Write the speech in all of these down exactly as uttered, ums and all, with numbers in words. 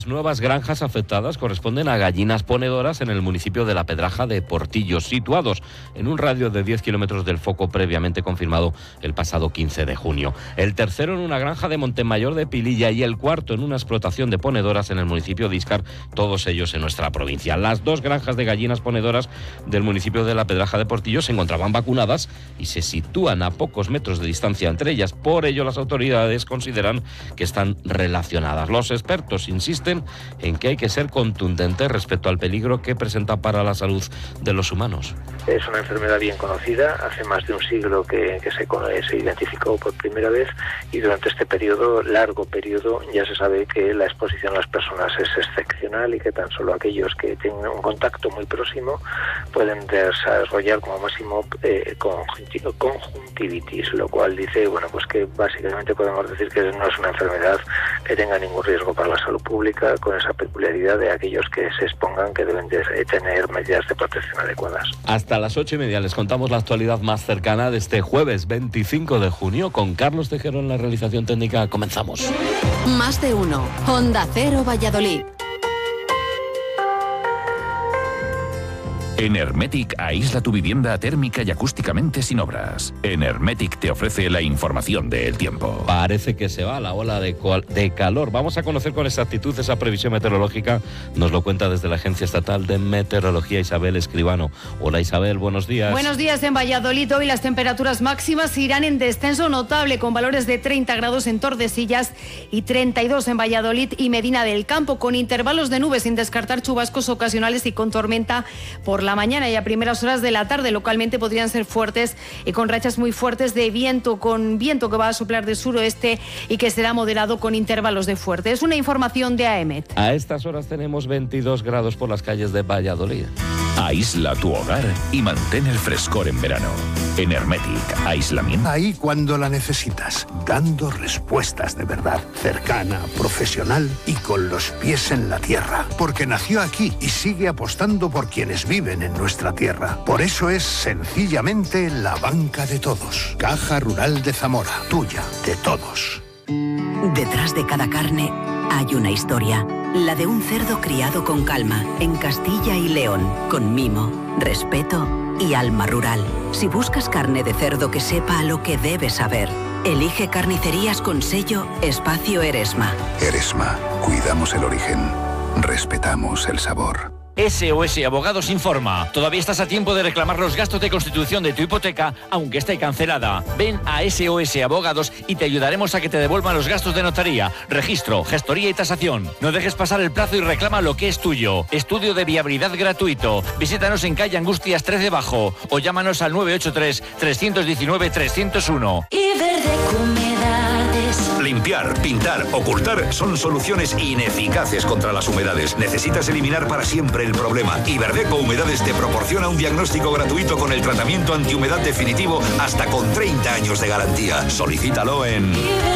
Las nuevas granjas afectadas corresponden a gallinas ponedoras en el municipio de La Pedraja de Portillos, situados en un radio de diez kilómetros del foco previamente confirmado el pasado quince de junio. El tercero en una granja de Montemayor de Pililla y el cuarto en una explotación de ponedoras en el municipio de Íscar, todos ellos en nuestra provincia. Las dos granjas de gallinas ponedoras del municipio de La Pedraja de Portillos se encontraban vacunadas y se sitúan a pocos metros de distancia entre ellas. Por ello, las autoridades consideran que están relacionadas. Los expertos insisten en que hay que ser contundentes respecto al peligro que presenta para la salud de los humanos. Es una enfermedad bien conocida, hace más de un siglo que, que se, se identificó por primera vez y durante este periodo, largo periodo, ya se sabe que la exposición a las personas es excepcional y que tan solo aquellos que tienen un contacto muy próximo pueden desarrollar como máximo eh, conjuntivitis, lo cual dice, bueno, pues que básicamente podemos decir que no es una enfermedad que tenga ningún riesgo para la salud pública, con esa peculiaridad de aquellos que se expongan que deben de tener medidas de protección adecuadas. Hasta las ocho y media les contamos la actualidad más cercana de este jueves veinticinco de junio con Carlos Tejero en la realización técnica. Comenzamos. Más de uno. Onda Cero Valladolid. En Hermetic aísla tu vivienda térmica y acústicamente sin obras. En Hermetic te ofrece la información del tiempo. Parece que se va la ola de, de calor. Vamos a conocer con exactitud esa previsión meteorológica. Nos lo cuenta desde la Agencia Estatal de Meteorología Isabel Escribano. Hola Isabel, buenos días. Buenos días en Valladolid. Hoy las temperaturas máximas irán en descenso notable con valores de treinta grados en Tordesillas y treinta y dos en Valladolid y Medina del Campo, con intervalos de nubes sin descartar chubascos ocasionales y con tormenta por la mañana y a primeras horas de la tarde. Localmente podrían ser fuertes y con rachas muy fuertes de viento, con viento que va a soplar de suroeste y que será moderado con intervalos de fuerte. Es una información de AEMET. A estas horas tenemos veintidós grados por las calles de Valladolid. Aísla tu hogar y mantén el frescor en verano. En Hermetic, aislamiento. Ahí cuando la necesitas, dando respuestas de verdad, cercana, profesional y con los pies en la tierra. Porque nació aquí y sigue apostando por quienes viven en nuestra tierra. Por eso es sencillamente la banca de todos. Caja Rural de Zamora, tuya, de todos. Detrás de cada carne hay una historia. La de un cerdo criado con calma, en Castilla y León, con mimo, respeto y alma rural. Si buscas carne de cerdo que sepa a lo que debes saber, elige Carnicerías con sello Espacio Eresma. Eresma, cuidamos el origen, respetamos el sabor. S O S Abogados informa. Todavía estás a tiempo de reclamar los gastos de constitución de tu hipoteca, aunque esté cancelada. Ven a S O S Abogados y te ayudaremos a que te devuelvan los gastos de notaría, registro, gestoría y tasación. No dejes pasar el plazo y reclama lo que es tuyo. Estudio de viabilidad gratuito. Visítanos en calle Angustias trece Bajo o llámanos al nueve ocho tres, tres uno nueve, tres cero uno. Limpiar, pintar, ocultar son soluciones ineficaces contra las humedades. Necesitas eliminar para siempre el problema. Iberdeco Humedades te proporciona un diagnóstico gratuito con el tratamiento antihumedad definitivo hasta con treinta años de garantía. Solicítalo en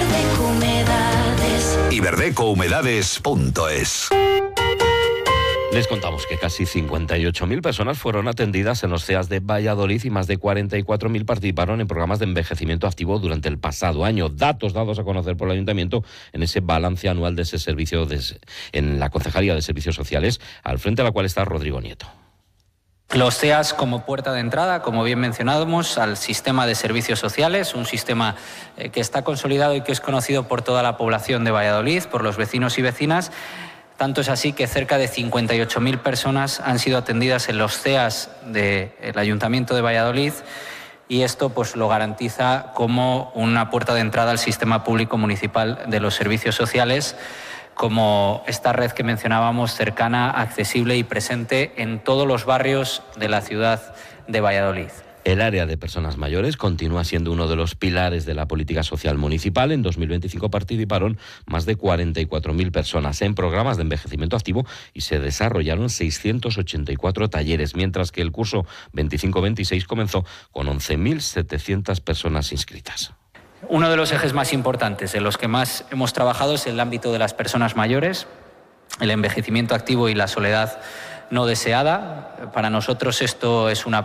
iberdeco humedades punto es. Les contamos que casi cincuenta y ocho mil personas fueron atendidas en los C E As de Valladolid y más de cuarenta y cuatro mil participaron en programas de envejecimiento activo durante el pasado año. Datos dados a conocer por el Ayuntamiento en ese balance anual de ese servicio de, en la Concejalía de Servicios Sociales, al frente de la cual está Rodrigo Nieto. Los C E As como puerta de entrada, como bien mencionábamos, al sistema de servicios sociales, un sistema que está consolidado y que es conocido por toda la población de Valladolid, por los vecinos y vecinas. Tanto es así que cerca de cincuenta y ocho mil personas han sido atendidas en los C E As del Ayuntamiento de Valladolid y esto pues lo garantiza como una puerta de entrada al sistema público municipal de los servicios sociales, como esta red que mencionábamos, cercana, accesible y presente en todos los barrios de la ciudad de Valladolid. El área de personas mayores continúa siendo uno de los pilares de la política social municipal. En dos mil veinticinco participaron más de cuarenta y cuatro mil personas en programas de envejecimiento activo y se desarrollaron seiscientos ochenta y cuatro talleres, mientras que el curso veinticinco veintiséis comenzó con once mil setecientas personas inscritas. Uno de los ejes más importantes en los que más hemos trabajado es el ámbito de las personas mayores, el envejecimiento activo y la soledad no deseada. Para nosotros esto es una